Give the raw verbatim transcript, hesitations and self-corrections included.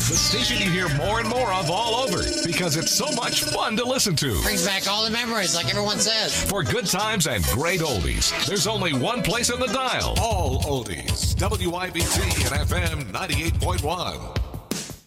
The station you hear more and more of all over because it's so much fun to listen to. Brings back all the memories, like everyone says. For good times and great oldies, there's only one place in the dial. All oldies. W I B T and F M ninety-eight point one.